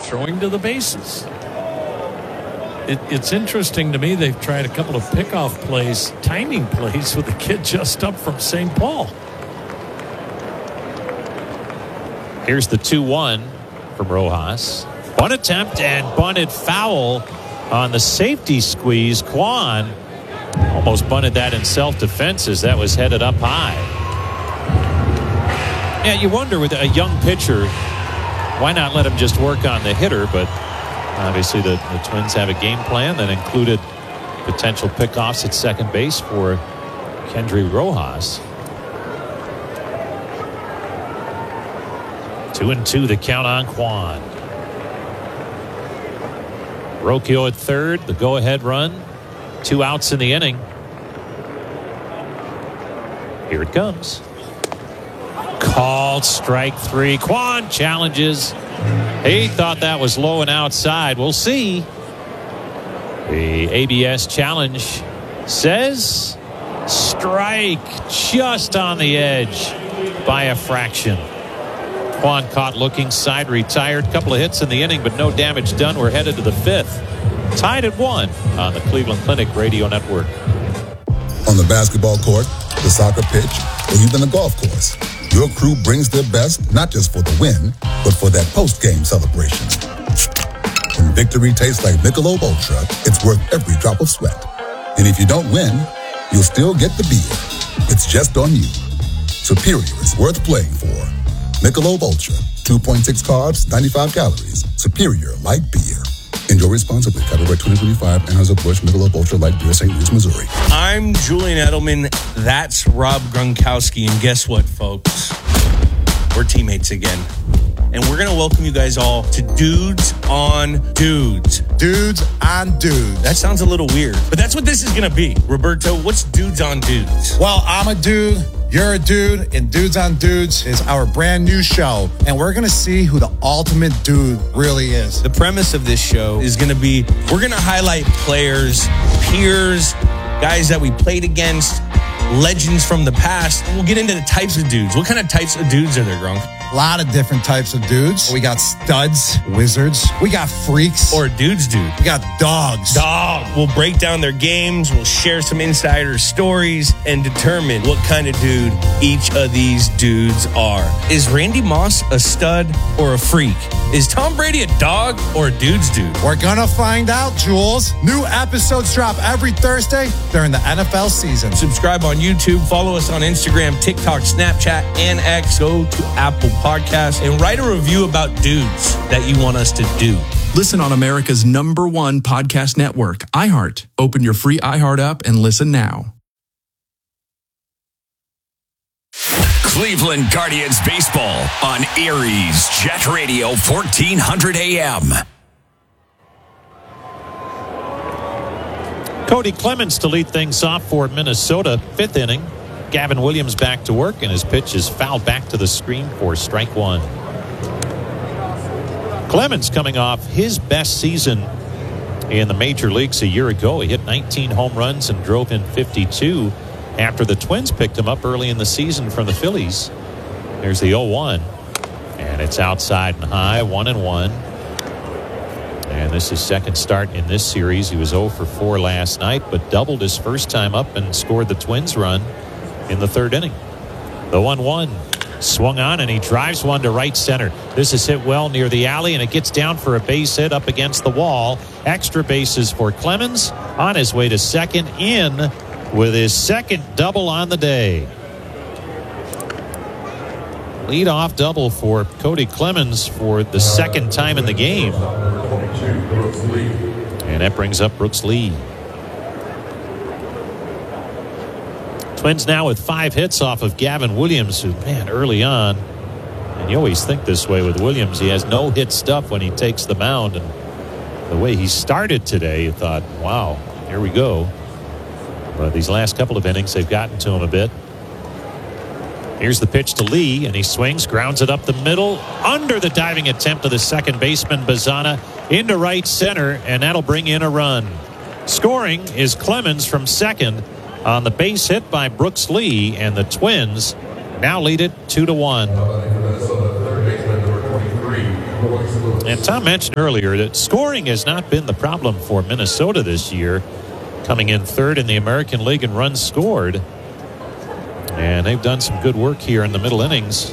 throwing to the bases. It's interesting to me. They've tried a couple of pickoff plays, timing plays with the kid just up from St. Paul. Here's the 2-1 from Rojas. Bunt attempt and bunted foul on the safety squeeze. Kwan almost bunted that in self-defense as that was headed up high. Yeah, you wonder with a young pitcher, why not let him just work on the hitter? But obviously the Twins have a game plan that included potential pickoffs at second base for Kendry Rojas. 2-2 the count on Kwan. Rocchio at third, the go-ahead run. 2 outs in the inning. Here it comes. Called strike 3. Kwan challenges. He thought that was low and outside. We'll see. The ABS challenge says strike, just on the edge by a fraction. Kwan caught looking, side retired. Couple of hits in the inning, but no damage done. We're headed to the 5th. Tied at 1 on the Cleveland Clinic Radio Network. On the basketball court, the soccer pitch, or even the golf course, your crew brings their best not just for the win, but for that post-game celebration. When victory tastes like Michelob Ultra, it's worth every drop of sweat. And if you don't win, you'll still get the beer. It's just on you. Superior is worth playing for. Michelob Ultra, 2.6 carbs, 95 calories. Superior light beer. Enjoy responsibly. Copyright 2025. Anheuser-Busch Michelob Ultra Light Beer, St. Louis, Missouri. I'm Julian Edelman. That's Rob Gronkowski. And guess what, folks? We're teammates again. And we're going to welcome you guys all to Dudes on Dudes. Dudes on Dudes. That sounds a little weird, but that's what this is going to be. Roberto, what's Dudes on Dudes? Well, I'm a dude. You're a dude, and Dudes on Dudes is our brand new show, and we're going to see who the ultimate dude really is. The premise of this show is going to be, we're going to highlight players, peers, guys that we played against, legends from the past. We'll get into the types of dudes. What kind of types of dudes are there, Gronk? A lot of different types of dudes. We got studs, wizards. We got freaks. Or dudes dude. We got dogs. We'll break down their games. We'll share some insider stories and determine what kind of dude each of these dudes are. Is Randy Moss a stud or a freak? Is Tom Brady a dog or a dude's dude? We're gonna find out, Jules. New episodes drop every Thursday during the NFL season. Subscribe on YouTube. Follow us on Instagram, TikTok, Snapchat, and X. Go to Apple Podcasts and write a review about dudes that you want us to do. Listen on America's #1 podcast network, iHeart. Open your free iHeart app and listen now. Cleveland Guardians baseball on Aries Jet Radio 1400 AM. Cody Clemens to lead things off for Minnesota. 5th inning. Gavin Williams back to work, and his pitch is fouled back to the screen for strike 1. Clemens coming off his best season in the major leagues a year ago. He hit 19 home runs and drove in 52 after the Twins picked him up early in the season from the Phillies. There's the 0-1, and it's outside and high, 1-1. And this is second start in this series. He was 0 for 4 last night, but doubled his first time up and scored the Twins run in the 3rd inning. The 1-1 swung on, and he drives one to right center. This is hit well near the alley, and it gets down for a base hit up against the wall. Extra bases for Clemens on his way to second, in with his second double on the day. Lead-off double for Cody Clemens for the second time in the game. And that brings up Brooks Lee. Twins now with 5 hits off of Gavin Williams, who, man, early on, and you always think this way with Williams, he has no hit stuff when he takes the mound. And the way he started today, you thought, wow, here we go. But these last couple of innings, they've gotten to him a bit. Here's the pitch to Lee, and he swings, grounds it up the middle, under the diving attempt of the second baseman, Bazana, into right center, and that'll bring in a run. Scoring is Clemens from second on the base hit by Brooks Lee, and the Twins now lead it 2-1. And Tom mentioned earlier that scoring has not been the problem for Minnesota this year, coming in third in the American League in runs scored. And they've done some good work here in the middle innings.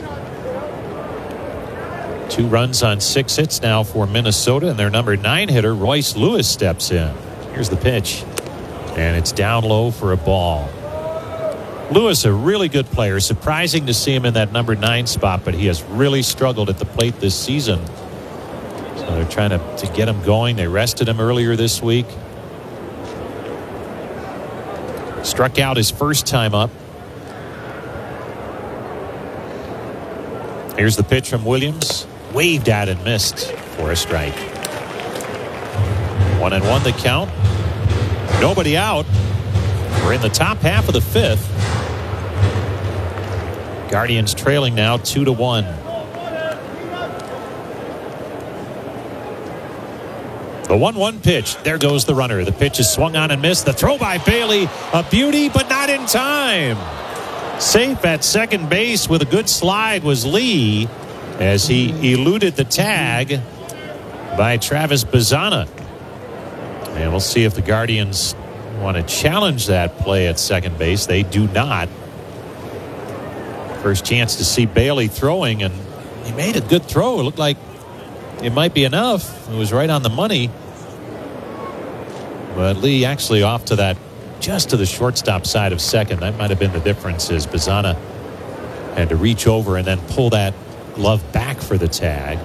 2 runs on 6 hits now for Minnesota, and their number 9 hitter, Royce Lewis, steps in. Here's the pitch, and it's down low for a ball. Lewis, a really good player. Surprising to see him in that number 9 spot, but he has really struggled at the plate this season. So they're trying to get him going. They rested him earlier this week. Struck out his first time up. Here's the pitch from Williams. Waved at and missed for a strike. 1-1 the count. Nobody out. We're in the top half of the 5th. Guardians trailing now 2-1. The 1-1 pitch. There goes the runner. The pitch is swung on and missed. The throw by Bailey. A beauty, but not in time. Safe at second base with a good slide was Lee as he eluded the tag by Travis Bazzana. And we'll see if the Guardians want to challenge that play at second base. They do not. First chance to see Bailey throwing, and he made a good throw. It looked like it might be enough. It was right on the money. But Lee actually off to that, just to the shortstop side of second. That might have been the difference, as Bazzana had to reach over and then pull that glove back for the tag.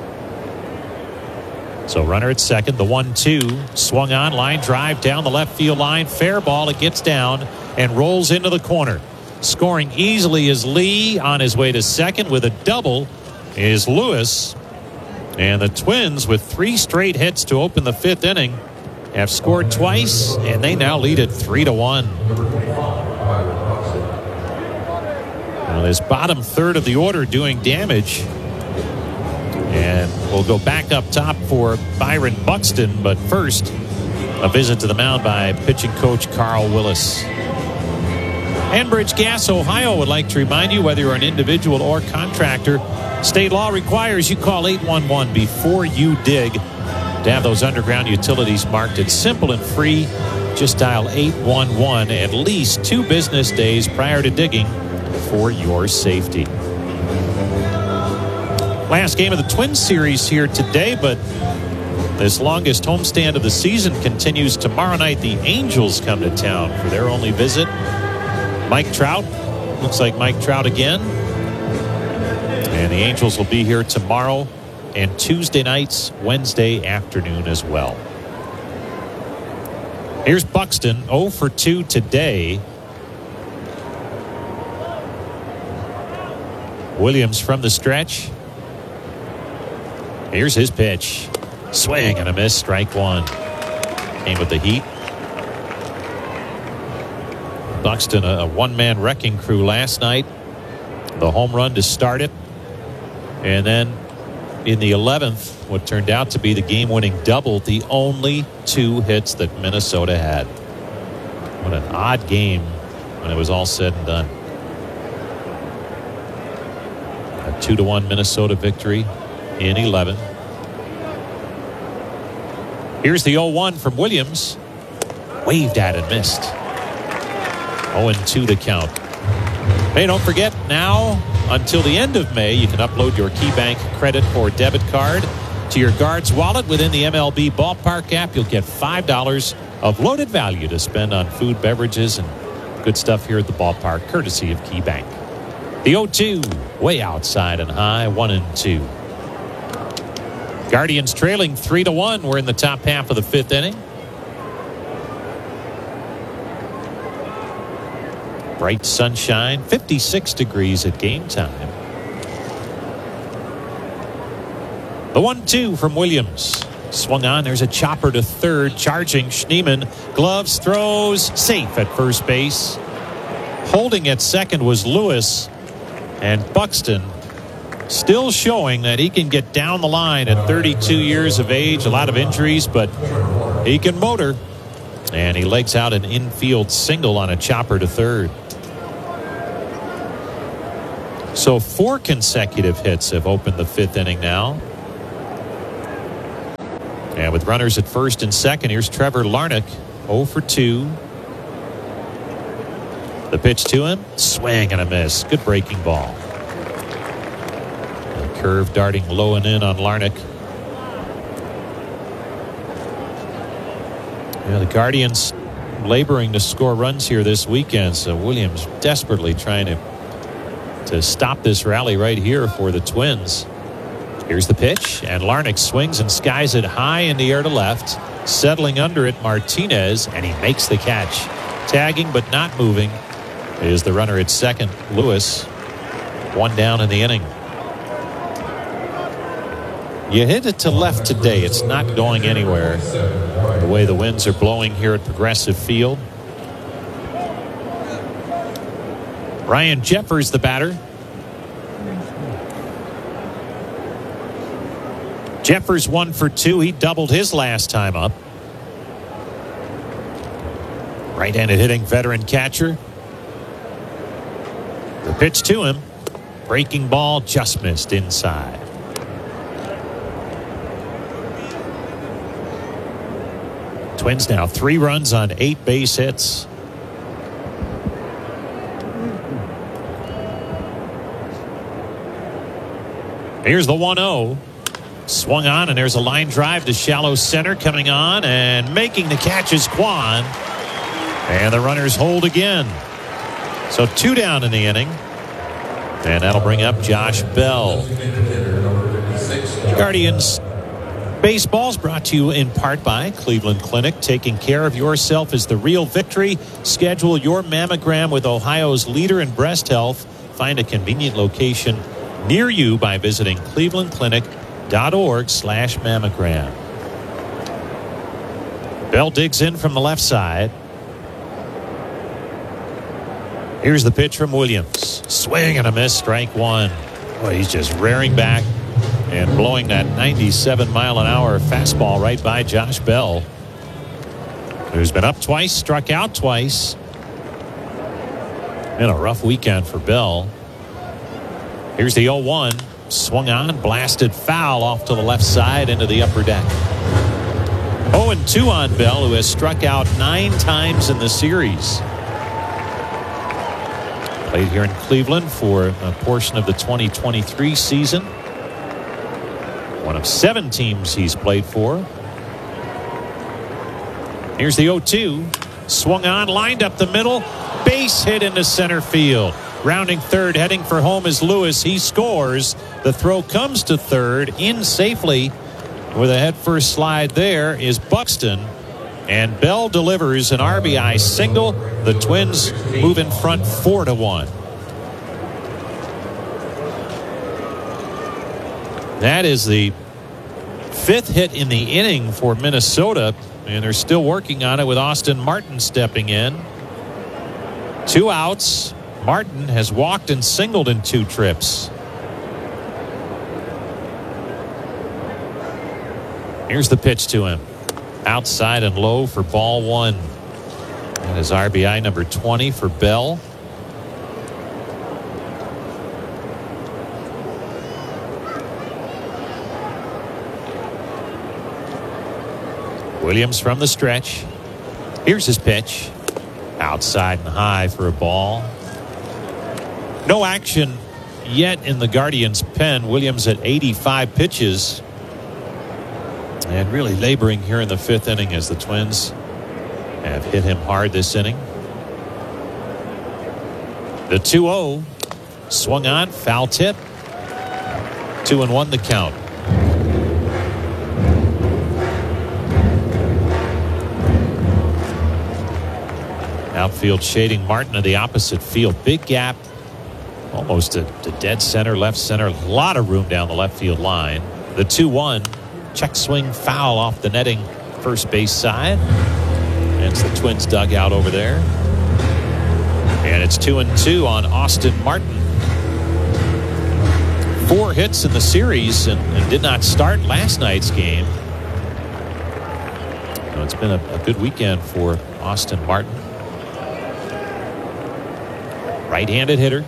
So runner at second. The 1-2 swung on, line drive down the left field line. Fair ball. It gets down and rolls into the corner. Scoring easily is Lee. On his way to second with a double is Lewis. And the Twins, with 3 straight hits to open the 5th inning, have scored twice, and they now lead it 3-1. Now this bottom third of the order doing damage. And we'll go back up top for Byron Buxton, but first, a visit to the mound by pitching coach Carl Willis. Enbridge Gas Ohio would like to remind you, whether you're an individual or contractor, state law requires you call 811 before you dig to have those underground utilities marked. It's simple and free. Just dial 811 at least 2 business days prior to digging for your safety. Last game of the Twins series here today, but this longest homestand of the season continues tomorrow night. The Angels come to town for their only visit. Mike Trout. Looks like Mike Trout again. And the Angels will be here tomorrow and Tuesday nights, Wednesday afternoon as well. Here's Buxton, 0 for 2 today. Williams from the stretch. Here's his pitch. Swing and a miss, strike 1. Came with the heat. Buxton, a one-man wrecking crew last night. The home run to start it. And then in the 11th, what turned out to be the game-winning double, the only 2 hits that Minnesota had. What an odd game when it was all said and done. A 2-1 Minnesota victory in 11. Here's the 0-1 from Williams. Waved at and missed. 0-2 to count. Hey, don't forget, now until the end of May, you can upload your KeyBank credit or debit card to your Guards wallet within the MLB Ballpark app. You'll get $5 of loaded value to spend on food, beverages, and good stuff here at the ballpark, courtesy of KeyBank. The 0-2, way outside and high, 1-2. Guardians trailing 3-1. We're in the top half of the 5th inning. Bright sunshine, 56 degrees at game time. The 1-2 from Williams. Swung on. There's a chopper to third. Charging Schneemann. Gloves, throws. Safe at first base. Holding at second was Lewis. And Buxton still showing that he can get down the line at 32 years of age. A lot of injuries, but he can motor. And he legs out an infield single on a chopper to third. So 4 consecutive hits have opened the 5th inning now. And with runners at first and second, here's Trevor Larnach, 0 for 2. The pitch to him, swing and a miss. Good breaking ball. A curve darting low and in on Larnach. Yeah, the Guardians laboring to score runs here this weekend, so Williams desperately trying to stop this rally right here for the Twins. Here's the pitch, and Larnach swings and skies it high in the air to left. Settling under it, Martinez, and he makes the catch. Tagging but not moving is the runner at second, Lewis. 1 down in the inning. You hit it to left today. It's not going anywhere. The way the winds are blowing here at Progressive Field. Ryan Jeffers, the batter. Jeffers 1 for 2. He doubled his last time up. Right-handed hitting veteran catcher. The pitch to him. Breaking ball just missed inside. Twins now 3 runs on 8 base hits. Here's the 1-0. Swung on, and there's a line drive to shallow center. Coming on and making the catch is Kwan. And the runners hold again. So 2 down in the inning. And that'll bring up Josh Bell. Guardians Baseball's brought to you in part by Cleveland Clinic. Taking care of yourself is the real victory. Schedule your mammogram with Ohio's leader in breast health. Find a convenient location near you by visiting clevelandclinic.org/mammogram. Bell digs in from the left side. Here's the pitch from Williams. Swing and a miss, strike 1. Boy, he's just rearing back and blowing that 97-mile-an-hour fastball right by Josh Bell, who's been up twice, struck out twice. Been a rough weekend for Bell. Here's the 0-1. Swung on, blasted foul off to the left side into the upper deck. 0-2 on Bell, who has struck out 9 times in the series. Played here in Cleveland for a portion of the 2023 season. One of 7 teams he's played for. Here's the 0-2. Swung on, lined up the middle. Base hit into center field. Rounding third, heading for home is Lewis. He scores. The throw comes to third, in safely with a head-first slide. There is Buxton. And Bell delivers an RBI single. The Twins move in front 4-1. That is the 5th hit in the inning for Minnesota, and they're still working on it with Austin Martin stepping in. 2 outs. Martin has walked and singled in 2 trips. Here's the pitch to him. Outside and low for ball 1. That is RBI number 20 for Bell. Williams from the stretch. Here's his pitch. Outside and high for a ball. No action yet in the Guardians' pen. Williams at 85 pitches. And really laboring here in the 5th inning as the Twins have hit him hard this inning. The 2-0. Swung on, foul tip. 2-1 the count. Outfield shading Martin to the opposite field. Big gap. Almost to dead center, left center. A lot of room down the left field line. The 2-1. Check swing foul off the netting first base side. And it's the Twins dugout over there. And it's 2-2 on Austin Martin. 4 hits in the series and did not start last night's game. So it's been a good weekend for Austin Martin. Right-handed hitter.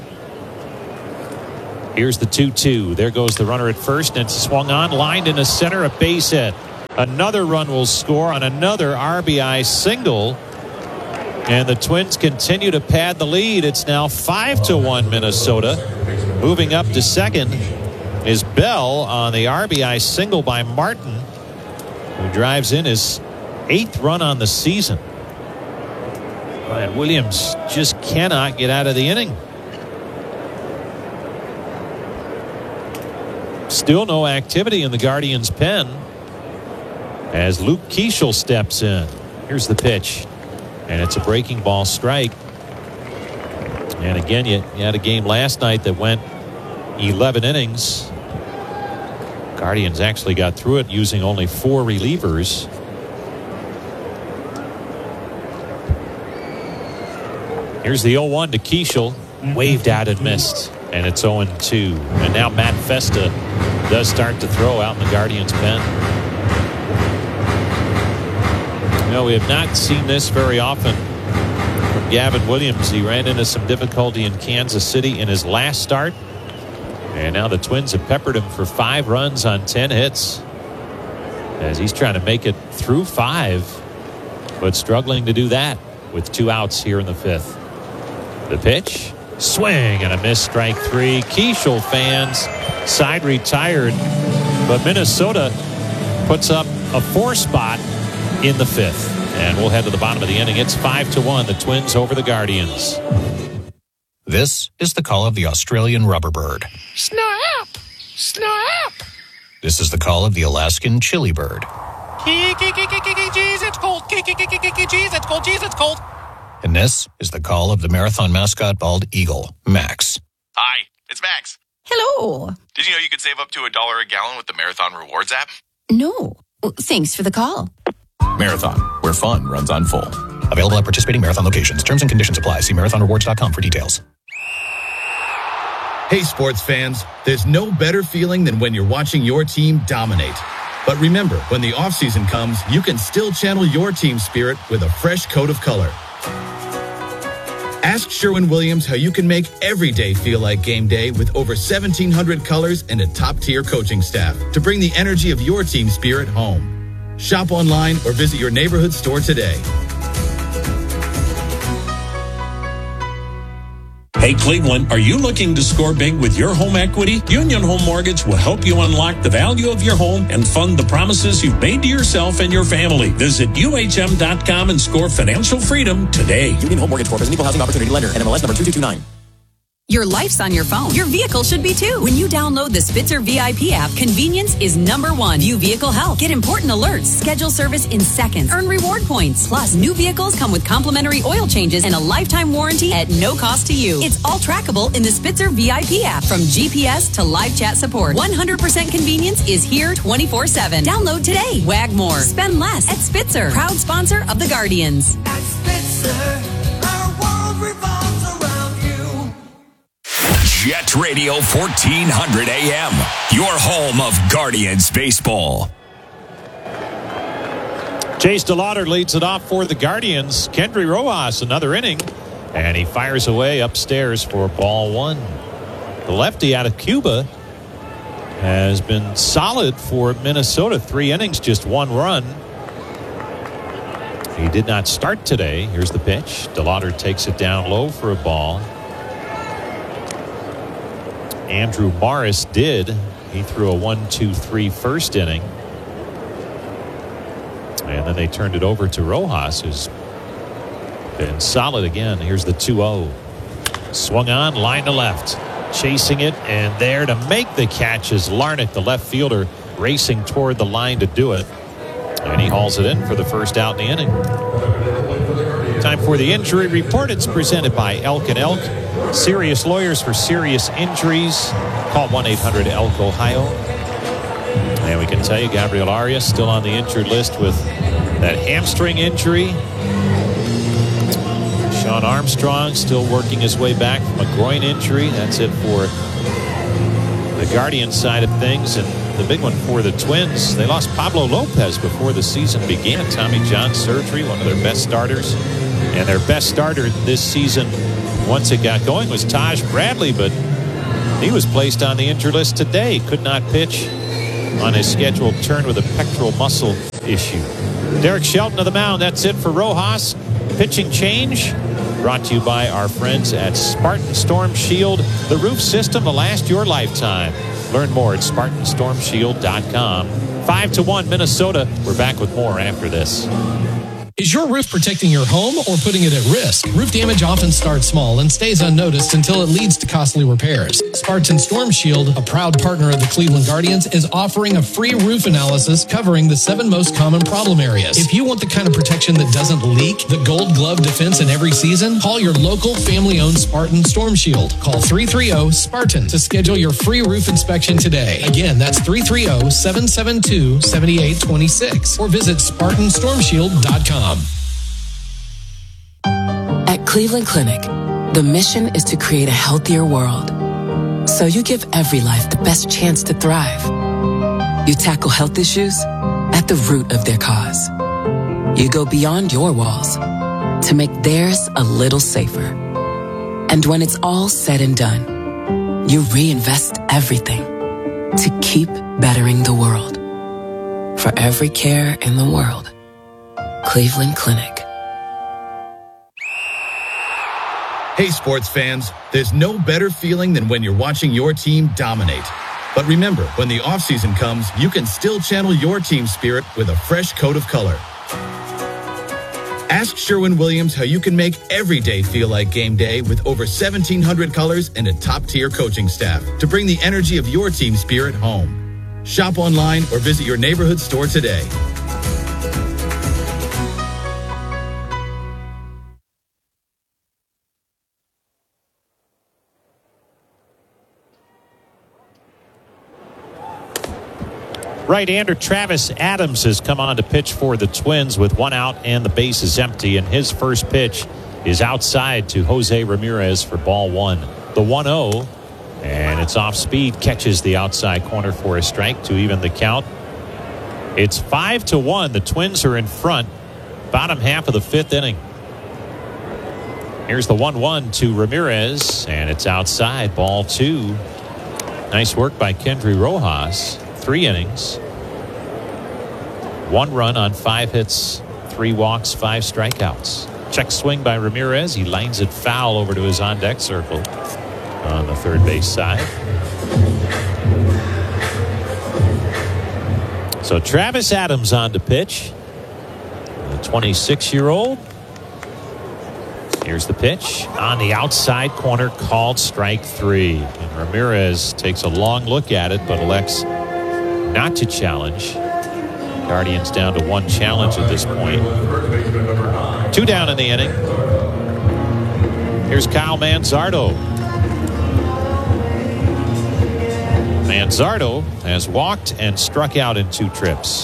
Here's the 2-2. There goes the runner at first, and it's swung on, lined into center, a base hit. Another run will score on another RBI single. And the Twins continue to pad the lead. It's now 5-1 Minnesota. Moving up to second is Bell on the RBI single by Martin, who drives in his 8th run on the season. And Williams just cannot get out of the inning. Still no activity in the Guardians' pen as Luke Keeschel steps in. Here's the pitch. And it's a breaking ball strike. And again, you had a game last night that went 11 innings. Guardians actually got through it using only 4 relievers. Here's the 0-1 to Keeschel. Waved out and missed. And it's 0-2. And now Matt Festa does start to throw out in the Guardians' pen. No, we have not seen this very often from Gavin Williams. He ran into some difficulty in Kansas City in his last start. And now the Twins have peppered him for 5 runs on 10 hits as he's trying to make it through 5, but struggling to do that with 2 outs here in the 5th. The pitch, swing and a miss, strike 3. Keeschel fans side retired, but Minnesota puts up a 4 spot in the 5th. And we'll head to the bottom of the inning. It's 5-1, the Twins over the Guardians. This is the call of the Australian rubber bird. Snap! Snap! This is the call of the Alaskan chili bird. Jeez, it's cold. Jeez, it's cold. Jeez, it's cold. And this is the call of the marathon mascot bald eagle, Max. Hi, it's Max. Hello. Did you know you could save up to $1 a gallon with the Marathon Rewards app? No. Thanks for the call. Marathon, where fun runs on full. Available at participating Marathon locations. Terms and conditions apply. See marathonrewards.com for details. Hey, sports fans, there's no better feeling than when you're watching your team dominate. But remember, when the offseason comes, you can still channel your team spirit with a fresh coat of color. Ask Sherwin-Williams how you can make every day feel like game day with over 1,700 colors and a top-tier coaching staff to bring the energy of your team spirit home. Shop online or visit your neighborhood store today. Hey, Cleveland, are you looking to score big with your home equity? Union Home Mortgage will help you unlock the value of your home and fund the promises you've made to yourself and your family. Visit UHM.com and score financial freedom today. Union Home Mortgage Corp is an equal housing opportunity lender. NMLS number 2229. Your life's on your phone. Your vehicle should be too. When you download the Spitzer VIP app, convenience is #1. View vehicle health. Get important alerts. Schedule service in seconds. Earn reward points. Plus, new vehicles come with complimentary oil changes and a lifetime warranty at no cost to you. It's all trackable in the Spitzer VIP app. From GPS to live chat support, 100% convenience is here 24/7. Download today. Wag more. Spend less at Spitzer. Proud sponsor of the Guardians. At Spitzer, our world revolves around you. Jet Radio 1400 AM, your home of Guardians baseball. Chase DeLauder leads it off for the Guardians. Kendry Rojas, another inning, and he fires away upstairs for ball 1. The lefty out of Cuba has been solid for Minnesota. 3 innings, just 1 run. He did not start today. Here's the pitch. DeLauder takes it down low for a ball. Andrew Morris did. He threw a 1-2-3 first inning. And then they turned it over to Rojas, who's been solid again. Here's the 2-0. Swung on, line to left. Chasing it, and there to make the catch is Larnach, the left fielder, racing toward the line to do it. And he hauls it in for the first out in the inning. Time for the injury report. It's presented by Elk & Elk. Serious lawyers for serious injuries. Call 1-800-ELK, Ohio. And we can tell you Gabriel Arias still on the injured list with that hamstring injury. Sean Armstrong still working his way back from a groin injury. That's it for the Guardian side of things. And the big one for the Twins, they lost Pablo Lopez before the season began. Tommy John surgery, one of their best starters. And their best starter this season, once it got going, was Taj Bradley, but he was placed on the injured list today. Could not pitch on his scheduled turn with a pectoral muscle issue. Derek Shelton of the mound. That's it for Rojas. Pitching change brought to you by our friends at Spartan Storm Shield, the roof system to last your lifetime. Learn more at SpartanStormShield.com. 5-1 Minnesota. We're back with more after this. Is your roof protecting your home or putting it at risk? Roof damage often starts small and stays unnoticed until it leads to costly repairs. Spartan Storm Shield, a proud partner of the Cleveland Guardians, is offering a free roof analysis covering the 7 most common problem areas. If you want the kind of protection that doesn't leak, the Gold Glove defense in every season, call your local family-owned Spartan Storm Shield. Call 330-SPARTAN to schedule your free roof inspection today. Again, that's 330-772-7826 or visit SpartanStormShield.com. At Cleveland Clinic, the mission is to create a healthier world. So you give every life the best chance to thrive. You tackle health issues at the root of their cause. You go beyond your walls to make theirs a little safer. And when it's all said and done, you reinvest everything to keep bettering the world. For every care in the world, Cleveland Clinic. Hey, sports fans, there's no better feeling than when you're watching your team dominate. But remember, when the offseason comes, you can still channel your team spirit with a fresh coat of color. Ask Sherwin-Williams how you can make every day feel like game day with over 1,700 colors and a top-tier coaching staff to bring the energy of your team spirit home. Shop online or visit your neighborhood store today. Right-hander Travis Adams has come on to pitch for the Twins with 1 out and the base is empty. And his first pitch is outside to Jose Ramirez for ball 1. The 1-0, and it's off speed, catches the outside corner for a strike to even the count. It's 5-1. The Twins are in front, bottom half of the 5th inning. Here's the 1-1 to Ramirez, and it's outside, ball 2. Nice work by Kendry Rojas. 3 innings, 1 run on 5 hits, 3 walks, 5 strikeouts. Check swing by Ramirez. He lines it foul over to his on-deck circle on the third base side. So Travis Adams on to pitch. The 26-year-old. Here's the pitch on the outside corner, called strike 3. And Ramirez takes a long look at it, but elects not to challenge. Guardians down to 1 challenge at this point. 2 down in the inning. Here's Kyle Manzardo. Manzardo has walked and struck out in 2 trips.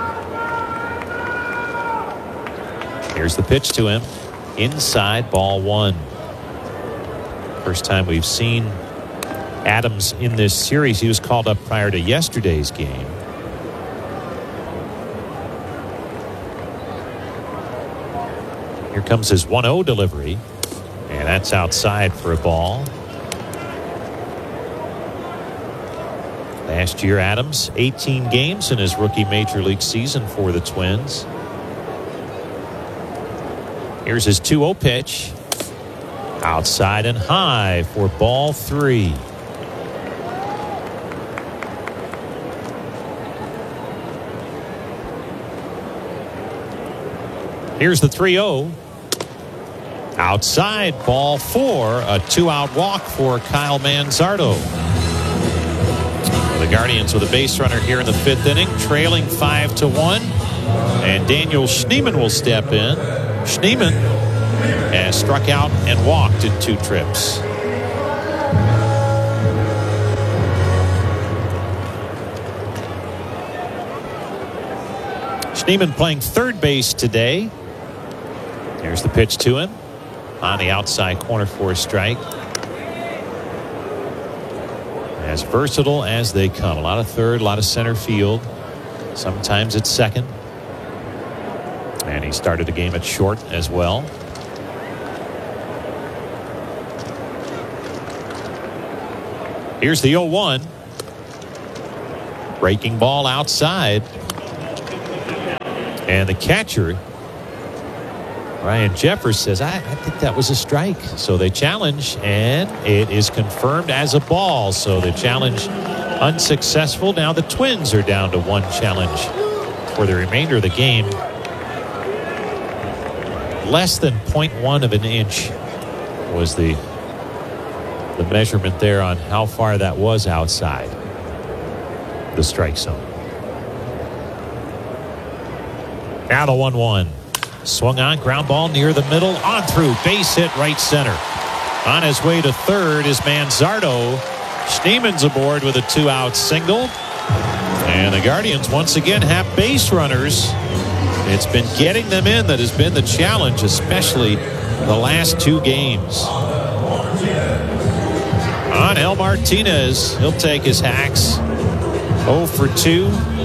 Here's the pitch to him. Inside, ball 1. First time we've seen Adams in this series. He was called up prior to yesterday's game. Here comes his 1-0 delivery, and that's outside for a ball. Last year, Adams, 18 games in his rookie major league season for the Twins. Here's his 2-0 pitch. Outside and high for ball 3. Here's the 3-0. Outside, ball 4. A 2-out walk for Kyle Manzardo. The Guardians with a base runner here in the 5th inning, trailing 5-1. And Daniel Schneemann will step in. Schneemann has struck out and walked in 2 trips. Schneemann playing third base today. Here's the pitch to him on the outside corner for a strike. As versatile as they come. A lot of third, a lot of center field. Sometimes it's second. And he started the game at short as well. Here's the 0-1. Breaking ball outside. And the catcher, Ryan Jeffers, says, I think that was a strike. So they challenge, and it is confirmed as a ball. So the challenge unsuccessful. Now the Twins are down to one challenge for the remainder of the game. Less than 0.1 of an inch was the measurement there on how far that was outside the strike zone. Now the 1-1. Swung on, ground ball near the middle, on through, base hit right center. On his way to third is Manzardo. Schneeman's aboard with a 2-out single. And the Guardians once again have base runners. It's been getting them in that has been the challenge, especially the last two games. Angel Martinez, he'll take his hacks. 0 for 2.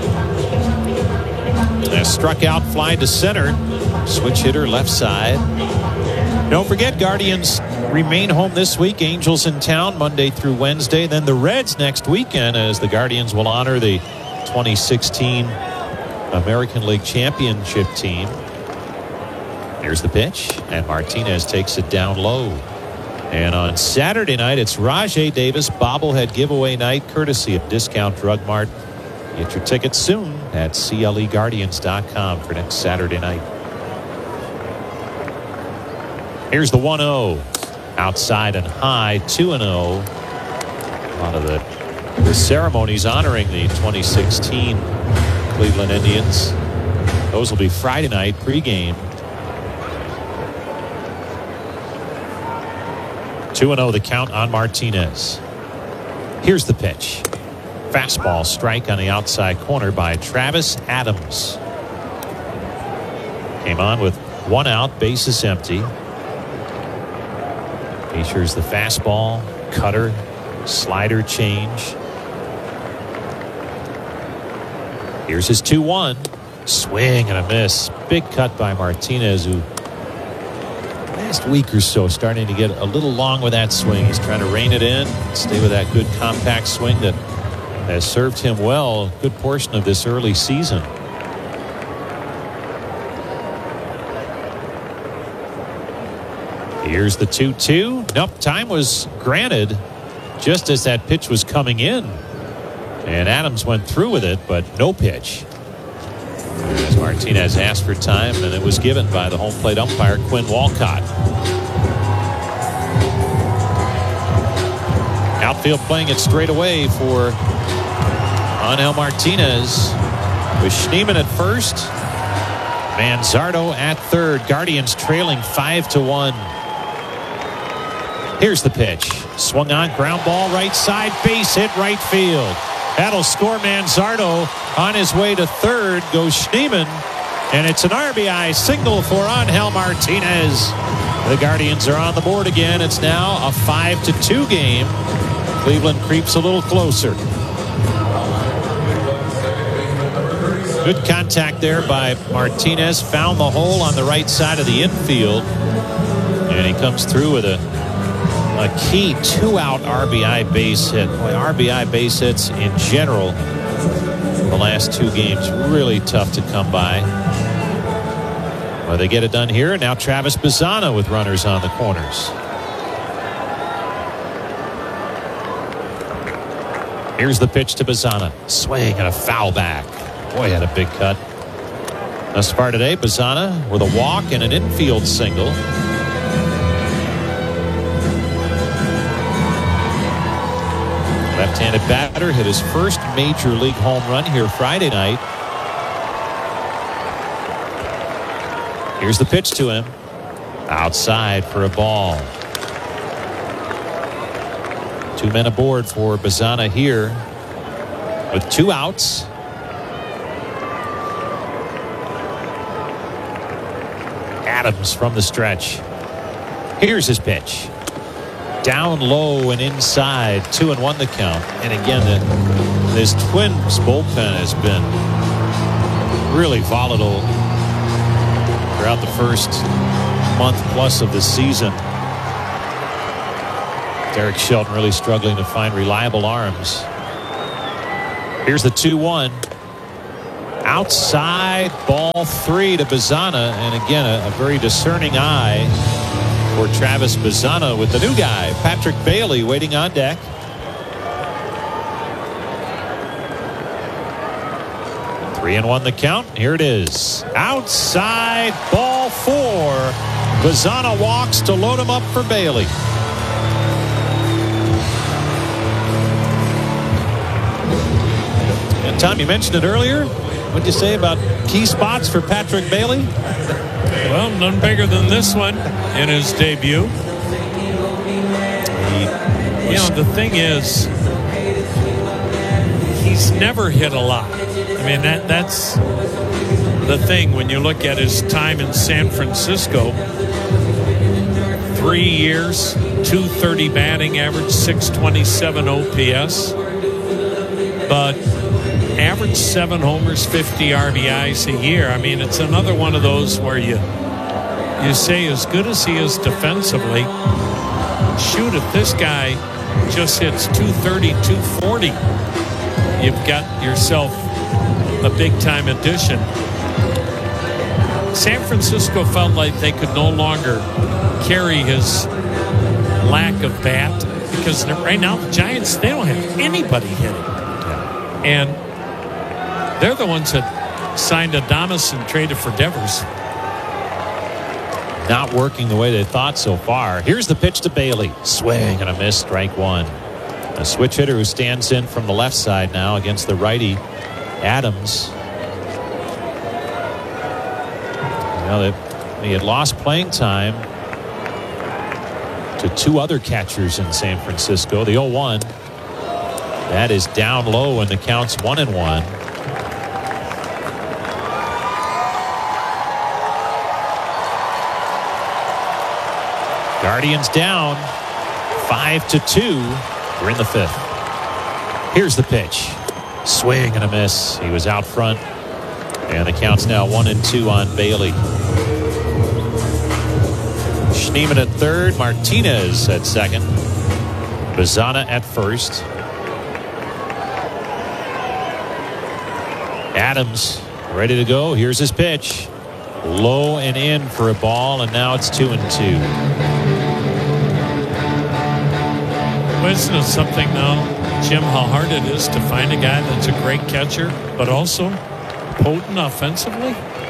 A struck out fly to center. Switch hitter left side. Don't forget, Guardians remain home this week. Angels in town Monday through Wednesday. Then the Reds next weekend, as the Guardians will honor the 2016 American League Championship team. Here's the pitch, and Martinez takes it down low. And on Saturday night, it's Rajai Davis bobblehead giveaway night, courtesy of Discount Drug Mart. Get your tickets soon at CLEGuardians.com for next Saturday night. Here's the 1-0. Outside and high, 2-0. A lot of the ceremonies honoring the 2016 Cleveland Indians. Those will be Friday night pregame. 2-0 the count on Martinez. Here's the pitch. Fastball strike on the outside corner by Travis Adams. Came on with one out, bases empty. Features the fastball, cutter, slider change. Here's his 2-1. Swing and a miss. Big cut by Martinez, who last week or so starting to get a little long with that swing. He's trying to rein it in, stay with that good compact swing that has served him well a good portion of this early season. Here's the 2-2. Nope, time was granted just as that pitch was coming in. And Adams went through with it, but no pitch. As Martinez asked for time, and it was given by the home plate umpire, Quinn Walcott. Outfield playing it straight away for Angel Martinez, with Schneeman at first, Manzardo at third. Guardians trailing 5-1. Here's the pitch. Swung on, ground ball right side, base hit right field. That'll score Manzardo. On his way to third goes Schneeman, and it's an RBI single for Angel Martinez. The Guardians are on the board again. It's now a 5-2 game. Cleveland creeps a little closer. Good contact there by Martinez. Found the hole on the right side of the infield. And he comes through with a key 2-out RBI base hit. Boy, RBI base hits in general the last two games really tough to come by. Well, they get it done here. Now Travis Bazzana with runners on the corners. Here's the pitch to Bazzana. Swing and a foul back. Boy, had a big cut. Thus far today, Bazzana with a walk and an infield single. Left-handed batter hit his first major league home run here Friday night. Here's the pitch to him. Outside for a ball. Two men aboard for Bazzana here with 2 outs. Adams from the stretch. Here's his pitch. Down low and inside. 2-1 the count. And again, this Twins bullpen has been really volatile throughout the first month plus of the season. Derek Shelton really struggling to find reliable arms. Here's the 2-1. Outside, ball 3 to Bazzana. And again, a very discerning eye for Travis Bazzana with the new guy, Patrick Bailey, waiting on deck. Three and 1 the count. Here it is. Outside, ball 4. Bazzana walks to load him up for Bailey. And Tom, you mentioned it earlier. What did you say about key spots for Patrick Bailey? Well, none bigger than this one in his debut. You know, the thing is, he's never hit a lot. I mean, that's the thing when you look at his time in San Francisco. 3 years, 230 batting average, 627 OPS. But average 7 homers, 50 RBIs a year. I mean, it's another one of those where you say, as good as he is defensively, shoot, if this guy just hits 230, 240, you've got yourself a big-time addition. San Francisco felt like they could no longer carry his lack of bat because right now the Giants, they don't have anybody hitting. And they're the ones that signed Adames and traded for Devers. Not working the way they thought so far. Here's the pitch to Bailey. Swing and a miss, strike 1. A switch hitter who stands in from the left side now against the righty, Adams. You know, he had lost playing time to 2 other catchers in San Francisco. The 0-1. That is down low and the count's 1-1. Guardians down 5-2. We're in the 5th. Here's the pitch. Swing and a miss. He was out front. And the count's now 1-2 on Bailey. Schneemann at third. Martinez at second. Bazzana at first. Adams ready to go. Here's his pitch. Low and in for a ball, and now it's 2-2. Isn't it something now, Jim, how hard it is to find a guy that's a great catcher, but also potent offensively?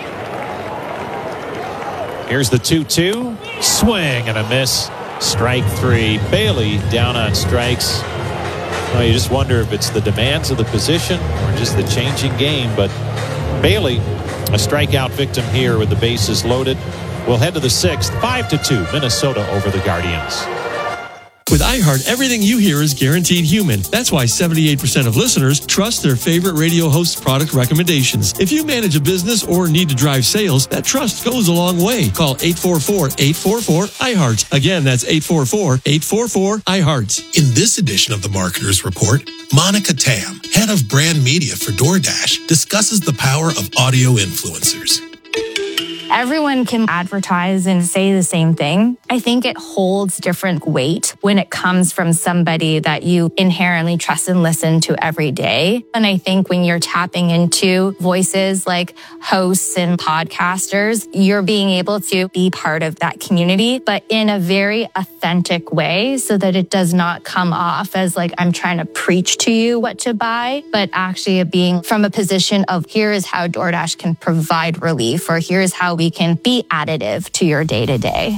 Here's the 2-2. Swing and a miss. Strike 3. Bailey down on strikes. Well, you just wonder if it's the demands of the position or just the changing game. But Bailey, a strikeout victim here with the bases loaded. We'll head to the 6th. 5-2. Minnesota over the Guardians. With iHeart, everything you hear is guaranteed human. That's why 78% of listeners trust their favorite radio host's product recommendations. If you manage a business or need to drive sales, that trust goes a long way. Call 844-844-iHeart. Again, that's 844-844-iHeart. In this edition of the Marketer's Report, Monica Tam, head of brand media for DoorDash, discusses the power of audio influencers. Everyone can advertise and say the same thing. I think it holds different weight when it comes from somebody that you inherently trust and listen to every day. And I think when you're tapping into voices like hosts and podcasters, you're being able to be part of that community, but in a very authentic way so that it does not come off as like I'm trying to preach to you what to buy, but actually being from a position of here is how DoorDash can provide relief, or here's how we can be additive to your day-to-day.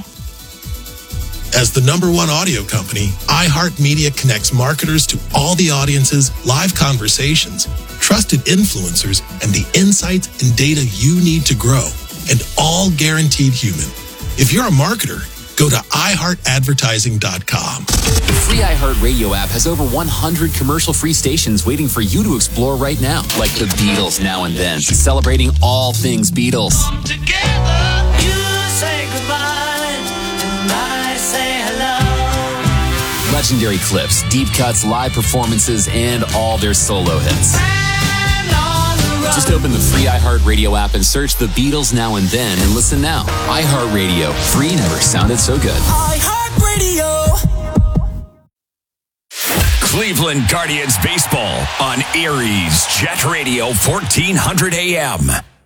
As the #1 audio company, iHeartMedia connects marketers to all the audiences, live conversations, trusted influencers, and the insights and data you need to grow, and all guaranteed human. If you're a marketer, go to iHeartAdvertising.com. The free iHeartRadio app has over 100 commercial-free stations waiting for you to explore right now, like the Beatles Now and Then, celebrating all things Beatles. Together, you say goodbye, and I say hello. Legendary clips, deep cuts, live performances, and all their solo hits. Just open the free iHeartRadio app and search the Beatles Now and Then and listen now. iHeartRadio. Free never sounded so good. iHeartRadio. Cleveland Guardians baseball on Aries Jet Radio 1400 AM.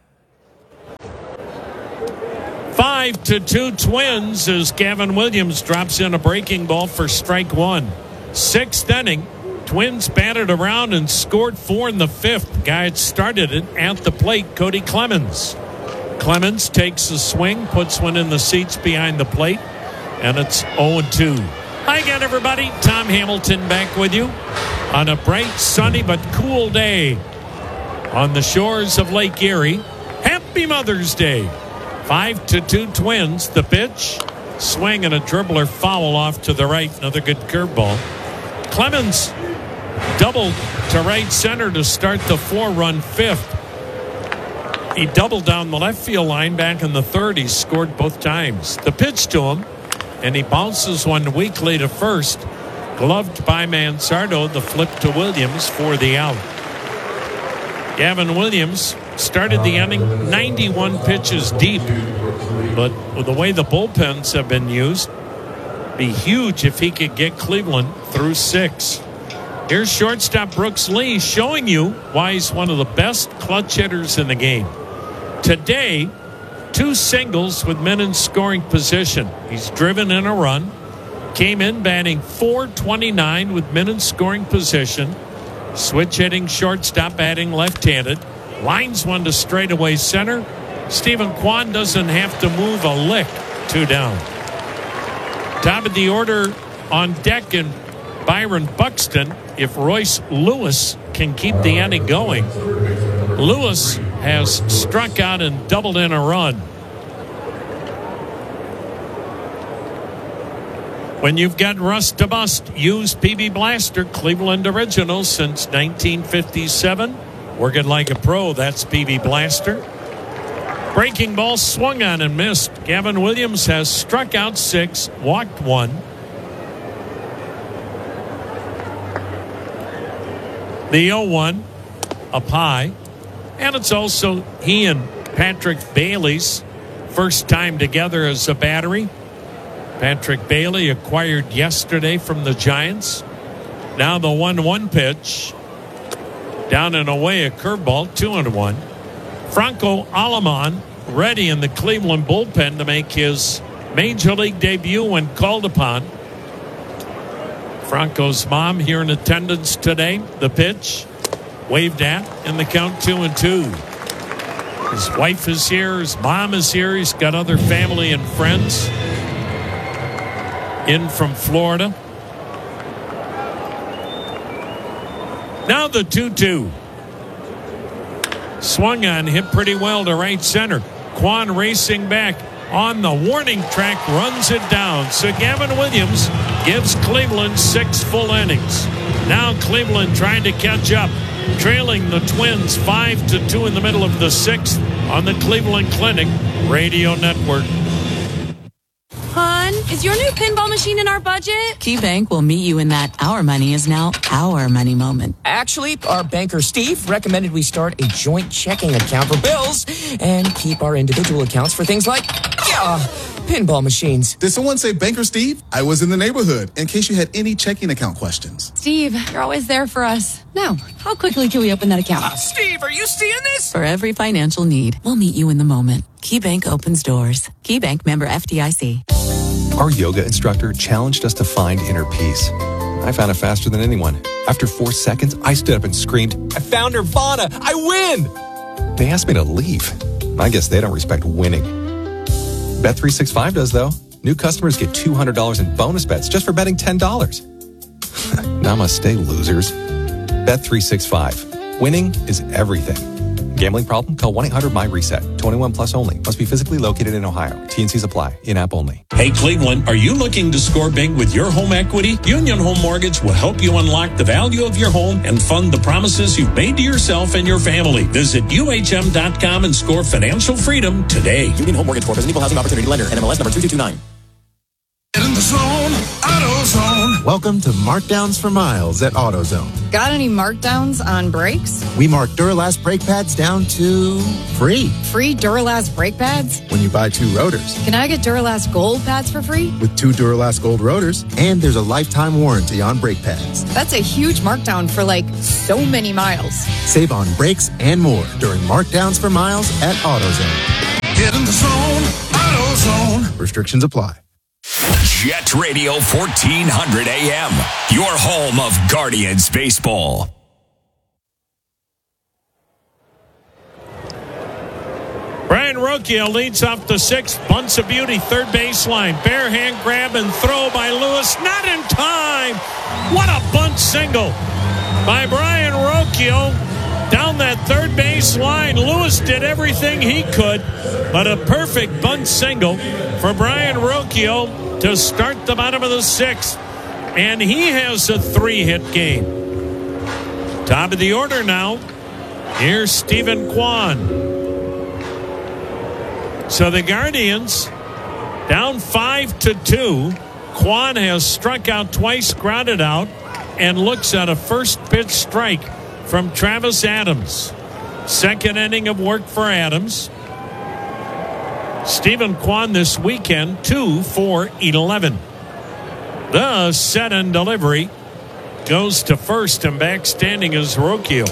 5-2 Twins as Gavin Williams drops in a breaking ball for strike one. Sixth inning, Twins batted around and scored 4 in the fifth. Guy had started it at the plate, Cody Clemens. Clemens takes a swing, puts one in the seats behind the plate, and it's 0-2. Hi again, everybody. Tom Hamilton back with you on a bright, sunny, but cool day on the shores of Lake Erie. Happy Mother's Day. 5-2 Twins. The pitch, swing and a dribbler foul off to the right. Another good curveball. Clemens doubled to right center to start the 4-run fifth. He doubled down the left field line back in the third. He scored both times. The pitch to him, and he bounces one weakly to first. Gloved by Mansardo. The flip to Williams for the out. Gavin Williams started the inning 91 pitches deep. But with the way the bullpens have been used, be huge if he could get Cleveland through 6. Here's shortstop Brooks Lee showing you why he's one of the best clutch hitters in the game. Today, 2 singles with men in scoring position. He's driven in a run. Came in batting .429 with men in scoring position. Switch hitting shortstop, batting left-handed. Lines one to straightaway center. Stephen Kwan doesn't have to move a lick. 2 down. Top of the order on deck in Byron Buxton if Royce Lewis can keep the inning going. Lewis has struck out and doubled in a run. When you've got rust to bust, use PB Blaster, Cleveland original since 1957. Working like a pro, that's PB Blaster. Breaking ball swung on and missed. Gavin Williams has struck out 6, walked 1. The 0-1 up high. And it's also he and Patrick Bailey's first time together as a battery. Patrick Bailey acquired yesterday from the Giants. Now the 1-1 pitch. Down and away, a curveball, 2-1. Franco Aleman ready in the Cleveland bullpen to make his Major League debut when called upon. Franco's mom here in attendance today. The pitch, waved at, and the count 2-2. His wife is here. His mom is here. He's got other family and friends in from Florida. Now the 2-2. Swung on, hit pretty well to right center. Kwan racing back on the warning track, runs it down. So Gavin Williams gives Cleveland 6 full innings. Now Cleveland trying to catch up, trailing the Twins 5-2 in the middle of the 6th on the Cleveland Clinic Radio Network. Hon, is your new pinball machine in our budget? KeyBank will meet you in that our money is now our money moment. Actually, our banker Steve recommended we start a joint checking account for bills and keep our individual accounts for things like, pinball machines. Did someone say Banker Steve? I was in the neighborhood in case you had any checking account questions. Steve, you're always there for us. Now, how quickly can we open that account? Steve, are you seeing this? For every financial need, we'll meet you in the moment. KeyBank opens doors. KeyBank member FDIC. Our yoga instructor challenged us to find inner peace. I found it faster than anyone. After 4 seconds, I stood up and screamed, "I found Nirvana! I win!" They asked me to leave. I guess they don't respect winning. Bet365 does, though. New customers get $200 in bonus bets just for betting $10. Namaste, losers. Bet365. Winning is everything. Gambling problem? Call 1-800-MY-RESET. 21 plus only. Must be physically located in Ohio. T&Cs apply. In-app only. Hey, Cleveland, are you looking to score big with your home equity? Union Home Mortgage will help you unlock the value of your home and fund the promises you've made to yourself and your family. Visit UHM.com and score financial freedom today. Union Home Mortgage Corp is an equal housing opportunity lender. NMLS number 2229. In the zone, AutoZone. everyone. Welcome to Markdowns for Miles at AutoZone. Got any markdowns on brakes? We mark Duralast brake pads down to free. Free Duralast brake pads? When you buy 2 rotors. Can I get Duralast Gold pads for free? With 2 Duralast Gold rotors, and there's a lifetime warranty on brake pads. That's a huge markdown for so many miles. Save on brakes and more during Markdowns for Miles at AutoZone. Get in the zone, AutoZone. Restrictions apply. Jet Radio 1400 AM, your home of Guardians baseball. Brian Rocchio leads off the 6th, bunts a beauty, third baseline, bare hand grab and throw by Lewis, not in time. What a bunt single by Brian Rocchio down that third base line. Lewis did everything he could, but a perfect bunt single for Brian Rocchio to start the bottom of the 6th, and he has a 3-hit game. Top of the order now. Here's Stephen Kwan. So the Guardians down 5-2. Kwan has struck out twice, grounded out, and looks at a first pitch strike from Travis Adams. Second inning of work for Adams. Stephen Kwan this weekend, 2 for 11. The set and delivery goes to first, and back standing is Rocchio.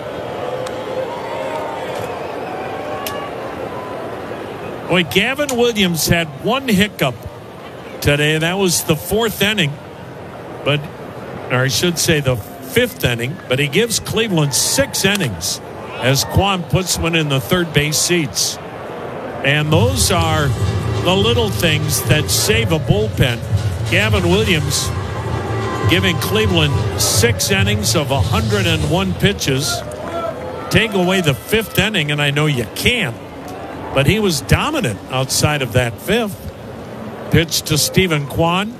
Boy, Gavin Williams had one hiccup today. That was the 4th inning, or I should say the 5th inning, but he gives Cleveland 6 innings as Kwan puts one in the third base seats. And those are the little things that save a bullpen. Gavin Williams giving Cleveland 6 innings of 101 pitches. Take away the 5th inning, and I know you can't, but he was dominant outside of that 5th. Pitch to Stephen Kwan.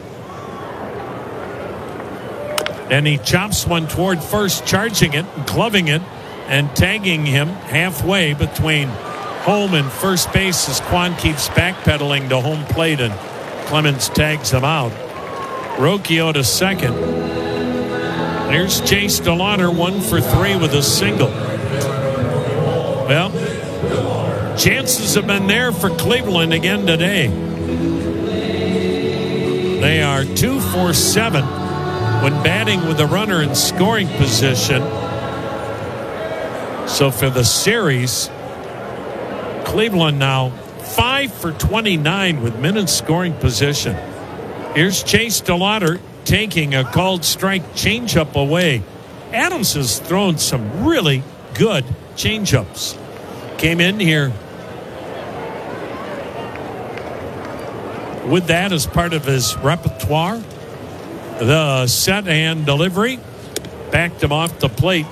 And he chops one toward first, charging it, gloving it, and tagging him halfway between home and first base as Kwan keeps backpedaling to home plate, and Clemens tags him out. Rocchio to second. There's Chase DeLauder, 1 for 3 with a single. Well, chances have been there for Cleveland again today. They are 2 for 7 when batting with a runner in scoring position. So for the series, Cleveland now 5 for 29 with men in scoring position. Here's Chase DeLauder taking a called strike changeup away. Adams has thrown some really good changeups. Came in here with that as part of his repertoire. The set and delivery backed him off the plate.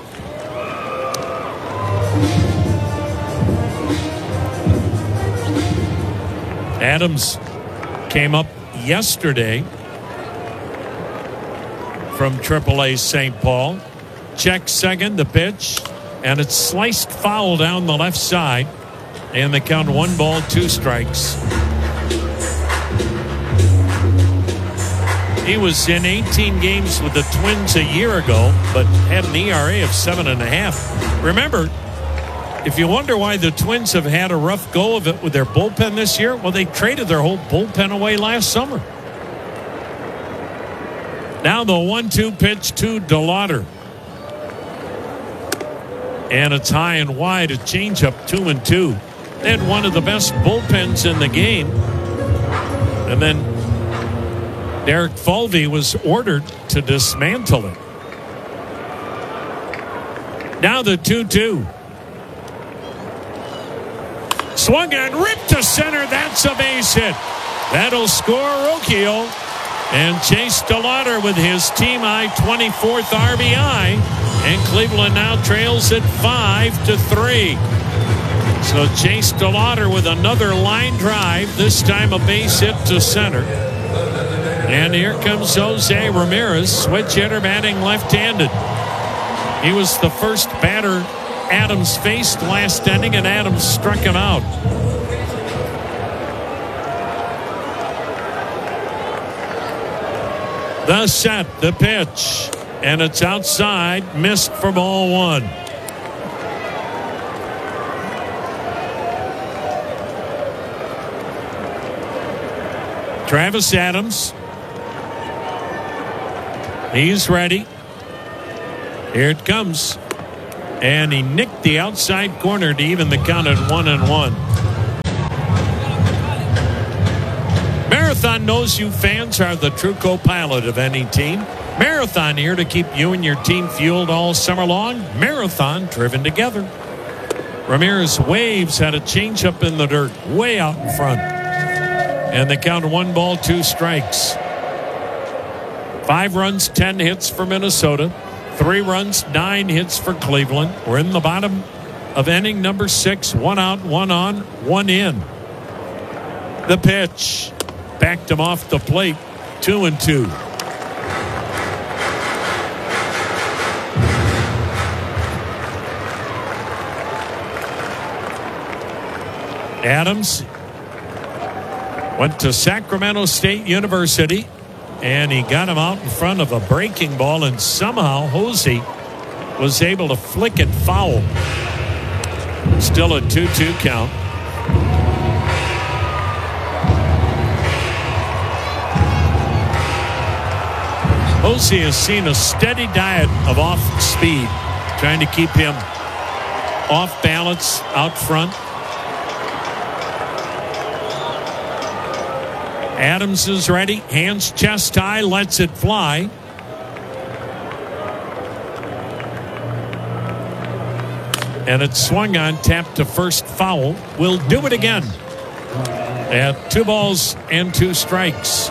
Adams came up yesterday from AAA St. Paul. Check second, the pitch, and it's sliced foul down the left side. And they count 1 ball, 2 strikes. He was in 18 games with the Twins a year ago, but had an ERA of 7.5. Remember, if you wonder why the Twins have had a rough go of it with their bullpen this year, well, they traded their whole bullpen away last summer. Now the 1-2 pitch to DeLauder. And it's high and wide, a changeup, 2-2. They had one of the best bullpens in the game. And then Derek Falvey was ordered to dismantle it. Now the 2-2. Swung and ripped to center. That's a base hit. That'll score Rocchio. And Chase DeLauder with his team-high 24th RBI. And Cleveland now trails at 5-3. So Chase DeLauder with another line drive. This time a base hit to center. And here comes Jose Ramirez, switch hitter batting left-handed. He was the first batter Adams faced last inning, and Adams struck him out. The set, the pitch, and it's outside, missed for ball one. Travis Adams. He's ready. Here it comes. And he nicked the outside corner to even the count at 1-1. Marathon knows you fans are the true co-pilot of any team. Marathon here to keep you and your team fueled all summer long. Marathon driven together. Ramirez waves, had a changeup in the dirt way out in front. And they count 1 ball, 2 strikes. 5 runs, 10 hits for Minnesota. 3 runs, 9 hits for Cleveland. We're in the bottom of inning number 6. 1 out, 1 on, 1 in. The pitch. Backed him off the plate. 2-2. Adams went to Sacramento State University, and he got him out in front of a breaking ball, and somehow Hosey was able to flick it foul. Still a 2-2 count. Hosey has seen a steady diet of off speed, trying to keep him off balance out front. Adams is ready, hands chest high, lets it fly. And it's swung on, tapped to first, foul. We'll do it again at 2 balls and 2 strikes.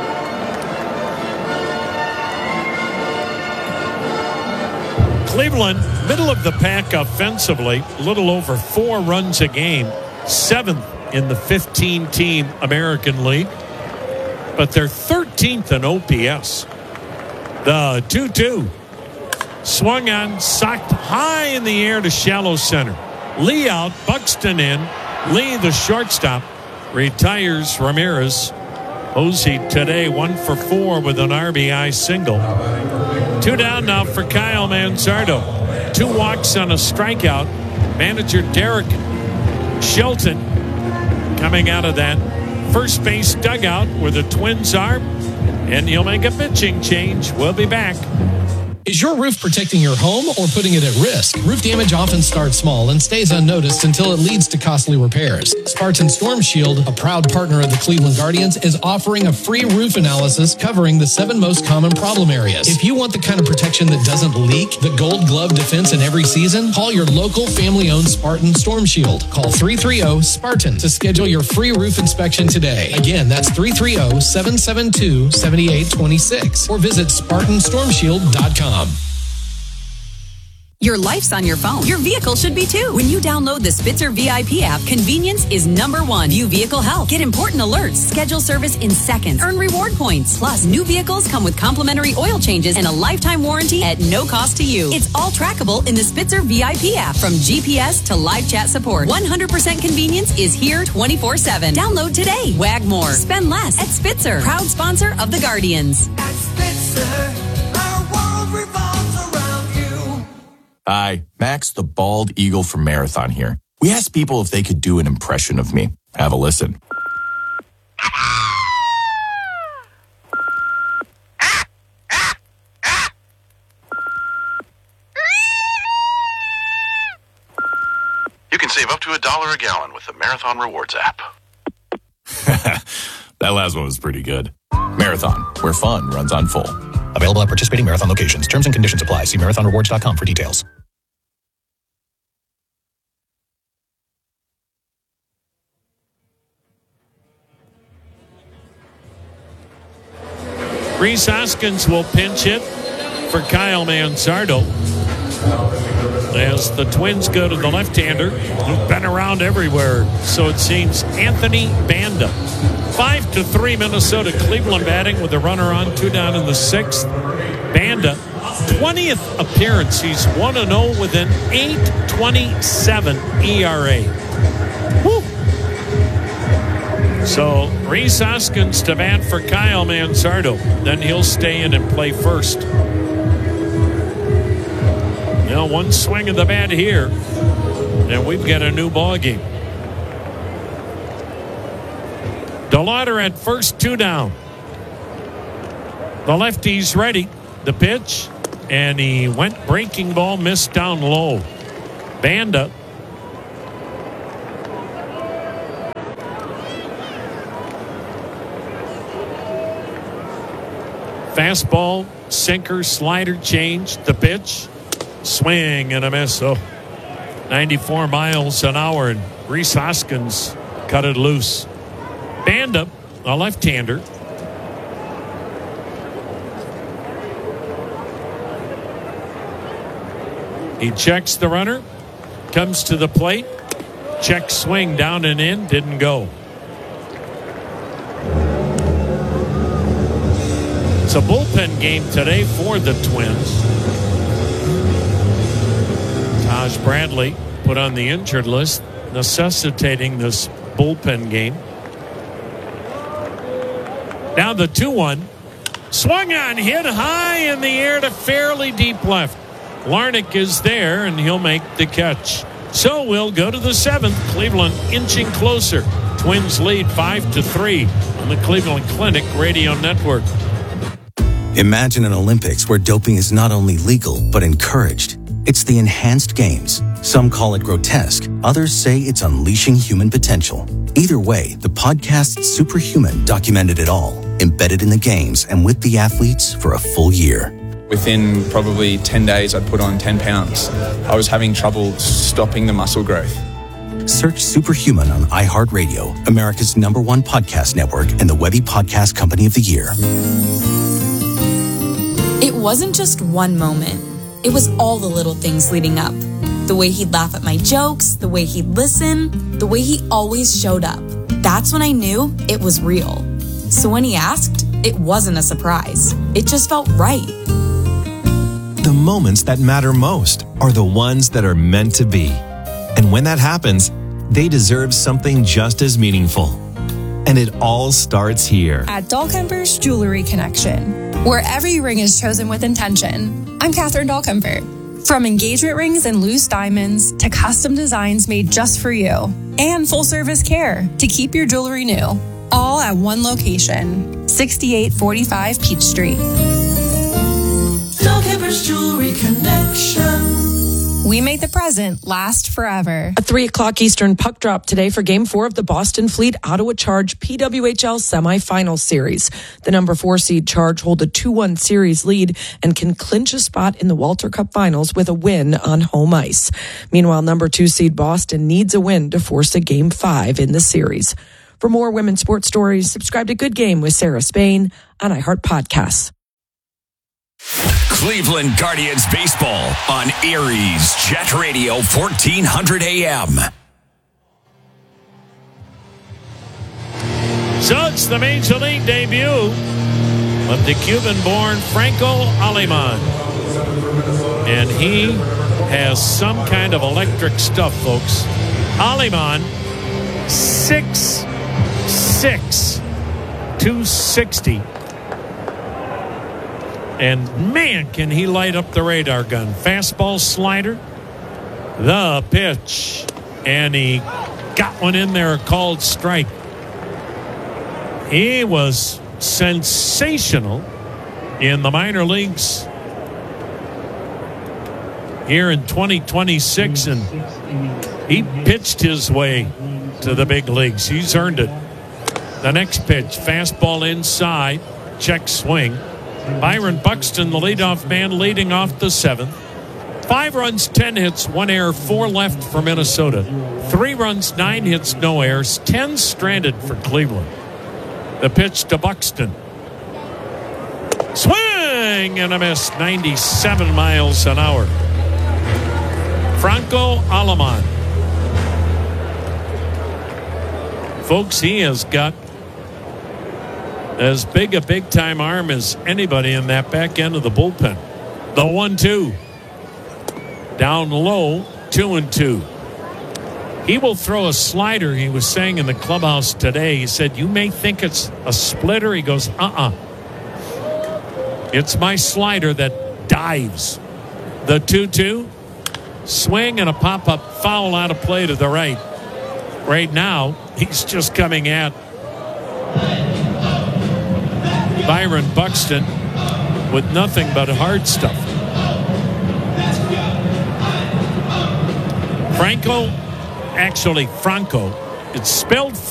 Cleveland, middle of the pack offensively, little over 4 runs a game, 7th in the 15-team American League. But they're 13th in OPS. The 2-2. Swung on, socked high in the air to shallow center. Lee out, Buxton in. Lee, the shortstop, retires Ramirez. Hosey today 1 for 4 with an RBI single. 2 down now for Kyle Manzardo. 2 walks on a strikeout. Manager Derek Shelton coming out of that first base dugout where the Twins are, and you'll make a pitching change. We'll be back. Is your roof protecting your home or putting it at risk? Roof damage often starts small and stays unnoticed until it leads to costly repairs. Spartan Storm Shield, a proud partner of the Cleveland Guardians, is offering a free roof analysis covering the 7 most common problem areas. If you want the kind of protection that doesn't leak, the Gold Glove defense in every season, call your local family-owned Spartan Storm Shield. Call 330-SPARTAN to schedule your free roof inspection today. Again, that's 330-772-7826 or visit SpartanStormShield.com. Your life's on your phone. Your vehicle should be too. When you download the Spitzer VIP app, convenience is number 1. View vehicle health. Get important alerts. Schedule service in seconds. Earn reward points. Plus, new vehicles come with complimentary oil changes and a lifetime warranty at no cost to you. It's all trackable in the Spitzer VIP app. From GPS to live chat support, 100% convenience is here 24/7. Download today. Wag more. Spend less at Spitzer. Proud sponsor of the Guardians. At Spitzer, our world revolves around you. Hi, Max the Bald Eagle from Marathon here. We asked people if they could do an impression of me. Have a listen. You can save up to $1 a gallon with the Marathon Rewards app. That last one was pretty good. Marathon, where fun runs on full. Available at participating Marathon locations. Terms and conditions apply. See marathonrewards.com for details. Rhys Hoskins will pinch hit for Kyle Manzardo as the Twins go to the left-hander who've been around everywhere, so it seems. Anthony Banda. 5-3 Minnesota. Cleveland batting with a runner on, 2 down in the 6th. Banda, 20th appearance. He's 1-0 with an 8.27 ERA. Woo! So Rhys Hoskins to bat for Kyle Manzardo. Then he'll stay in and play first. Now one swing of the bat here, and we've got a new ball game. DeLauder at first, 2 down. The lefty's ready. The pitch, and he went breaking ball, missed down low. Banda. Fastball, sinker, slider change. The pitch, swing and a miss. Oh, 94 miles an hour, and Rhys Hoskins cut it loose. Banda, a left-hander. He checks the runner, comes to the plate, check swing down and in, didn't go. It's a bullpen game today for the Twins. Taj Bradley put on the injured list, necessitating this bullpen game. Now the 2-1. Swung on, hit high in the air to fairly deep left. Larnach is there, and he'll make the catch. So we'll go to the 7th. Cleveland inching closer. Twins lead 5-3 on the Cleveland Clinic Radio Network. Imagine an Olympics where doping is not only legal, but encouraged. It's the enhanced games. Some call it grotesque. Others say it's unleashing human potential. Either way, the podcast Superhuman documented it all, embedded in the games and with the athletes for a full year. Within probably 10 days, I'd put on 10 pounds. I was having trouble stopping the muscle growth. Search Superhuman on iHeartRadio, America's #1 podcast network and the Webby Podcast Company of the Year. It wasn't just one moment. It was all the little things leading up. The way he'd laugh at my jokes, the way he'd listen, the way he always showed up. That's when I knew it was real. So when he asked, it wasn't a surprise. It just felt right. The moments that matter most are the ones that are meant to be. And when that happens, they deserve something just as meaningful. And it all starts here. At Dahlkemper's Jewelry Connection, where every ring is chosen with intention. I'm Catherine Dahlkemper. From engagement rings and loose diamonds to custom designs made just for you and full service care to keep your jewelry new. All at one location, 6845 Peach Street. Dahlkemper's Jewelry Connection. We make the present last forever. A 3 o'clock Eastern puck drop today for Game 4 of the Boston Fleet Ottawa Charge PWHL semifinal series. The number 4 seed Charge hold a 2-1 series lead and can clinch a spot in the Walter Cup finals with a win on home ice. Meanwhile, number 2 seed Boston needs a win to force a Game 5 in the series. For more women's sports stories, subscribe to Good Game with Sarah Spain on iHeart Podcasts. Cleveland Guardians baseball on Aries Jet Radio 1400 AM. So it's the Major League debut of the Cuban-born Franco Aleman. And he has some kind of electric stuff, folks. Aleman, 6'6", 260. And man, can he light up the radar gun. Fastball, slider, the pitch. And he got one in there called strike. He was sensational in the minor leagues here in 2026. And he pitched his way to the big leagues. He's earned it. The next pitch, fastball inside, check swing. Byron Buxton, the leadoff man, leading off the 7th. 5 runs, 10 hits, 1 error, 4 left for Minnesota. 3 runs, 9 hits, no errors, 10 stranded for Cleveland. The pitch to Buxton. Swing and a miss, 97 miles an hour. Franco Aleman. Folks, he has got as big a big-time arm as anybody in that back end of the bullpen. The 1-2. Down low, 2-2. He will throw a slider. He was saying in the clubhouse today, he said, you may think it's a splitter. He goes, It's my slider that dives. The 2-2, swing and a pop-up foul out of play to the right. Right now, he's just coming at Byron Buxton with nothing but hard stuff. Franco, it's spelled